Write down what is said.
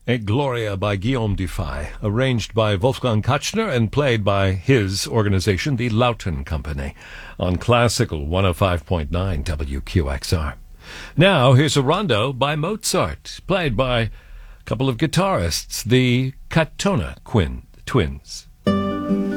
A Gloria by Guillaume Dufay, arranged by Wolfgang Kachner and played by his organization, the Lauten Company, on Classical 105.9 WQXR. Now, here's a rondo by Mozart, played by a couple of guitarists, the Katona twins.